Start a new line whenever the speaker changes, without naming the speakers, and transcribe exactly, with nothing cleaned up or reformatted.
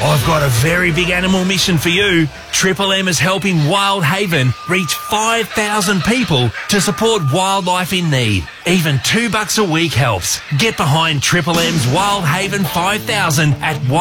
I've got a very big animal mission for you. Triple M is helping Wild Haven reach five thousand people to support wildlife in need. Even two bucks a week helps. Get behind Triple M's Wild Haven five thousand at